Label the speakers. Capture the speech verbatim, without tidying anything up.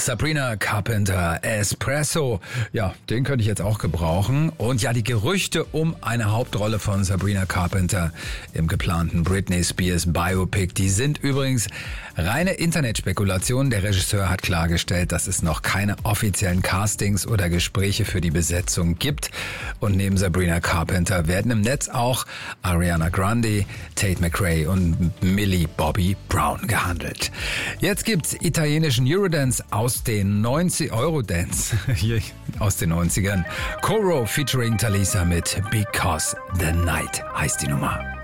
Speaker 1: Sabrina Carpenter, Espresso. Ja, den könnte ich jetzt auch gebrauchen. Und ja, die Gerüchte um eine Hauptrolle von Sabrina Carpenter im geplanten Britney Spears Biopic, die sind übrigens reine Internetspekulation. Der Regisseur hat klargestellt, dass es noch keine offiziellen Castings oder Gespräche für die Besetzung gibt. Und neben Sabrina Carpenter werden im Netz auch Ariana Grande, Tate McRae und Millie Bobby Brown gehandelt. Jetzt gibt's italienischen Eurodance aus den neunzig Eurodance hier aus den neunzigern. Coro featuring Talisa mit Because the Night heißt die Nummer.